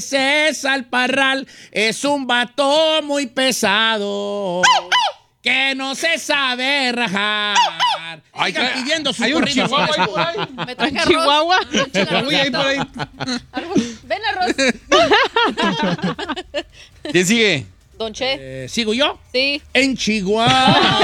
César Parral es un vato muy pesado que no se sabe rajar. Sigan pidiendo sus corridos. Me traje arroz. Chihuahua. Ven, arroz. ¿Quién sigue? Don Che. ¿Sigo yo? Sí. En Chihuahua.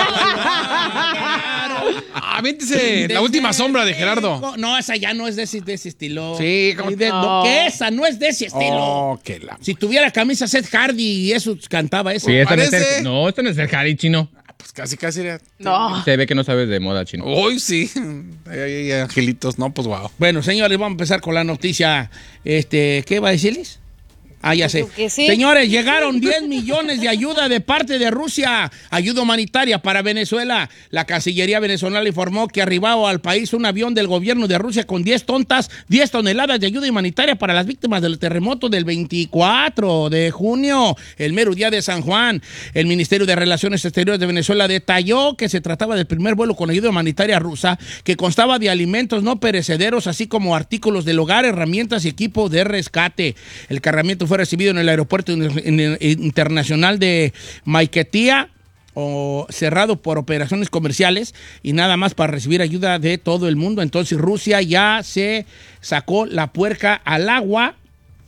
Aviéntese la última sombra de Gerardo. No, esa ya no es de ese estilo. Sí, como que esa no es de ese estilo. Oh, si tuviera camisa Seth Hardy y eso cantaba eso. Sí, esta no es el Hardy, chino. Pues casi era. No. Se ve que no sabes de moda, chino. Uy, sí. Hay angelitos. No, pues wow. Bueno, señores, vamos a empezar con la noticia. ¿Qué va a decirles? Ya sé. Sí. Señores, llegaron 10 millones de ayuda de parte de Rusia. Ayuda humanitaria para Venezuela. La Cancillería venezolana informó que arribaba al país un avión del gobierno de Rusia con 10 toneladas de ayuda humanitaria para las víctimas del terremoto del 24 de junio, el mero día de San Juan. El Ministerio de Relaciones Exteriores de Venezuela detalló que se trataba del primer vuelo con ayuda humanitaria rusa que constaba de alimentos no perecederos, así como artículos del hogar, herramientas y equipo de rescate. El cargamento fue recibido en el aeropuerto internacional de Maiquetía, cerrado por operaciones comerciales y nada más para recibir ayuda de todo el mundo. Entonces Rusia ya se sacó la puerca al agua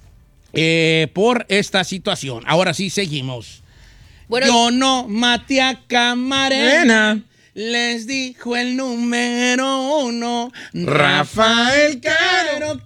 por esta situación. Ahora sí, seguimos. Bueno, yo no maté a Camarena. Les dijo el número 1, Rafael Caro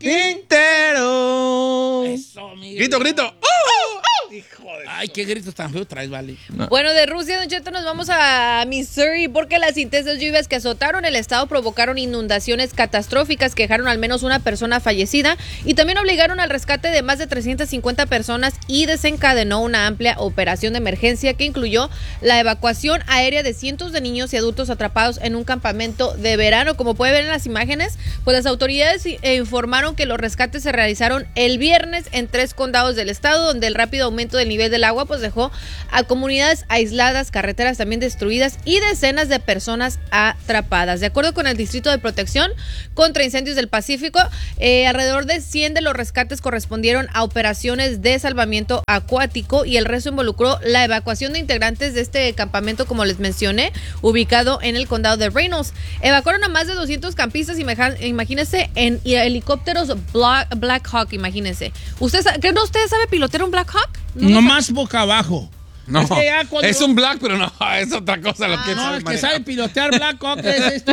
Quintero. Eso, Miguel. Grito. Hijo de Ay, qué gritos tan feos traes, vale. No. Bueno, de Rusia, Don Cheto, nos vamos a Missouri porque las intensas lluvias que azotaron el estado provocaron inundaciones catastróficas que dejaron al menos una persona fallecida y también obligaron al rescate de más de 350 personas y desencadenó una amplia operación de emergencia que incluyó la evacuación aérea de cientos de niños y adultos atrapados en un campamento de verano. Como puede ver en las imágenes, pues las autoridades informaron que los rescates se realizaron el viernes en 3 condados del estado, donde el rápido aumento del nivel del agua pues dejó a comunidades aisladas, carreteras también destruidas y decenas de personas atrapadas. De acuerdo con el Distrito de Protección contra Incendios del Pacífico, alrededor de 100 de los rescates correspondieron a operaciones de salvamiento acuático y el resto involucró la evacuación de integrantes de este campamento, como les mencioné, ubicado en el condado de Reynolds. Evacuaron a más de 200 campistas, imagínense, en helicópteros Black Hawk, imagínense. ¿Usted sabe pilotear un Black Hawk? Nomás boca abajo. No, es un Black, pero no, es otra cosa lo que sabe. El que sabe pilotear Black Hawk es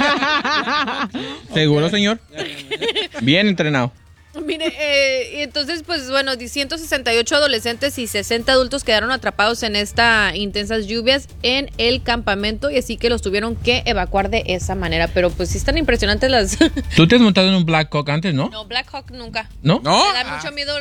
¿Seguro, señor? Bien entrenado. Mire, entonces, pues bueno, 168 adolescentes y 60 adultos quedaron atrapados en estas intensas lluvias en el campamento y así que los tuvieron que evacuar de esa manera. Pero pues sí están impresionantes las... ¿Tú te has montado en un Black Hawk antes, no? No, Black Hawk nunca. ¿No? Me da mucho miedo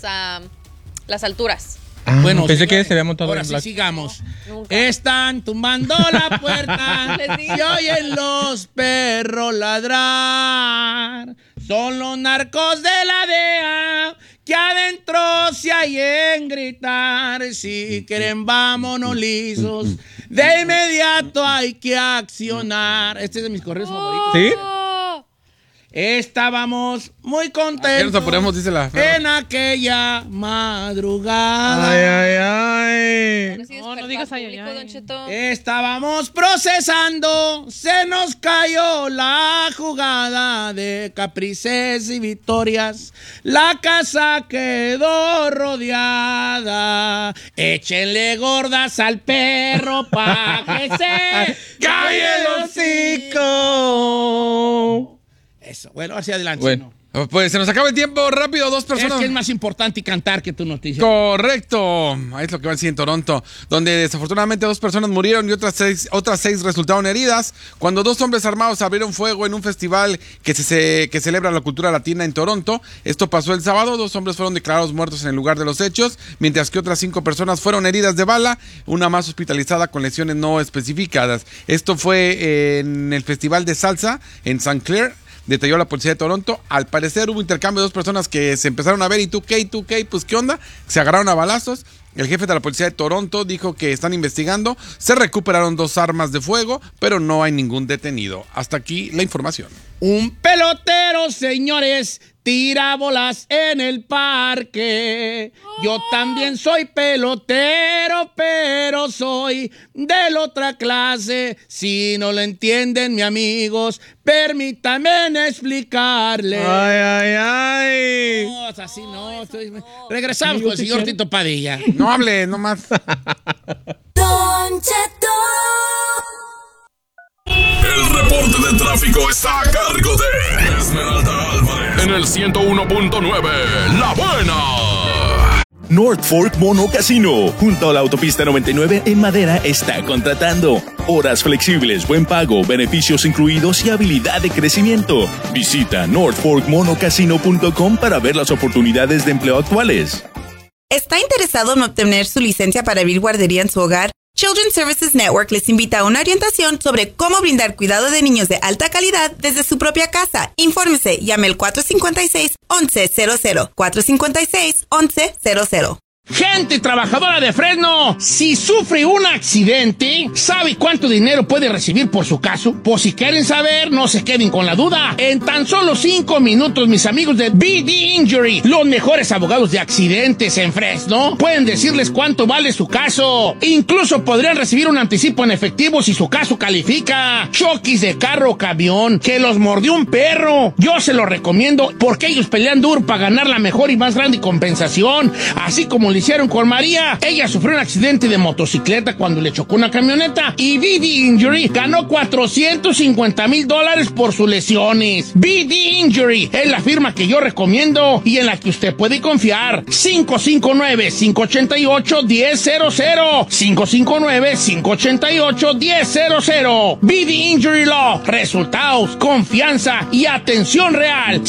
las alturas. Bueno, pensé que se había montado ahora en sí Black. Sigamos. Nunca. Están tumbando la puerta y oyen los perros ladrar. Son los narcos de la DEA que adentro se hallen gritar. Si quieren, vámonos lisos. De inmediato hay que accionar. Este es de mis correos favoritos. ¿Sí? Estábamos muy contentos en aquella madrugada. Ay. No digas ay. Estábamos procesando, se nos cayó la jugada de caprices y victorias. La casa quedó rodeada. Échenle gordas al perro pa' que se calle el hocico. Eso, bueno, hacia adelante. Bueno, pues se nos acaba el tiempo rápido, 2 personas. Es que es más importante cantar que tu noticia. Correcto, es lo que va a decir en Toronto, donde desafortunadamente 2 personas murieron y otras seis resultaron heridas cuando 2 hombres armados abrieron fuego en un festival que celebra la cultura latina en Toronto. Esto pasó el sábado, 2 hombres fueron declarados muertos en el lugar de los hechos, mientras que otras 5 personas fueron heridas de bala, una más hospitalizada con lesiones no especificadas. Esto fue en el festival de salsa en St. Clair. Detalló la policía de Toronto. Al parecer hubo intercambio de 2 personas que se empezaron a ver y tú qué, pues qué onda. Se agarraron a balazos. El jefe de la policía de Toronto dijo que están investigando. Se recuperaron 2 armas de fuego, pero no hay ningún detenido. Hasta aquí la información. Un pelotero, señores, tira bolas en el parque. Yo también soy pelotero, pero soy de la otra clase. Si no lo entienden, mis amigos, permítanme explicarles. Ay. No, es así no. Regresamos con el señor Tito Padilla. No hable, nomás. Don Cheto. El reporte de tráfico está a cargo de Esmeralda Álvarez en el 101.9 La Buena. North Fork Mono Casino, junto a la autopista 99 en Madera, está contratando. Horas flexibles, buen pago, beneficios incluidos y habilidad de crecimiento. Visita northforkmonocasino.com para ver las oportunidades de empleo actuales. ¿Está interesado en obtener su licencia para abrir guardería en su hogar? Children's Services Network les invita a una orientación sobre cómo brindar cuidado de niños de alta calidad desde su propia casa. Infórmese, llame al 456-1100. 456-1100. Gente trabajadora de Fresno, si sufre un accidente, ¿sabe cuánto dinero puede recibir por su caso? Pues si quieren saber, no se queden con la duda. En tan solo 5 minutos, mis amigos de BD Injury, los mejores abogados de accidentes en Fresno, pueden decirles cuánto vale su caso. Incluso podrían recibir un anticipo en efectivo si su caso califica. Choques de carro o camión, que los mordió un perro. Yo se lo recomiendo porque ellos pelean duro para ganar la mejor y más grande compensación, así como lo hicieron con María. Ella sufrió un accidente de motocicleta cuando le chocó una camioneta y BD Injury ganó $450,000 por sus lesiones. BD Injury es la firma que yo recomiendo y en la que usted puede confiar. 559-588-1000. 559-588-1000. BD Injury Law. Resultados, confianza y atención real.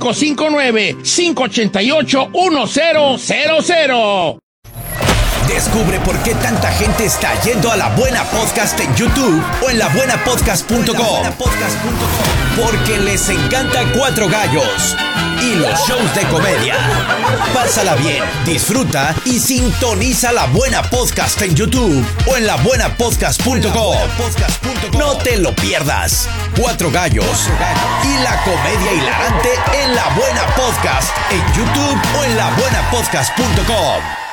559-588-1000. Descubre por qué tanta gente está yendo a La Buena Podcast en YouTube o en labuenapodcast.com. Porque les encanta Cuatro Gallos y los shows de comedia. Pásala bien, disfruta y sintoniza La Buena Podcast en YouTube o en labuenapodcast.com. No te lo pierdas. Cuatro Gallos y la comedia hilarante en La Buena Podcast en YouTube o en labuenapodcast.com.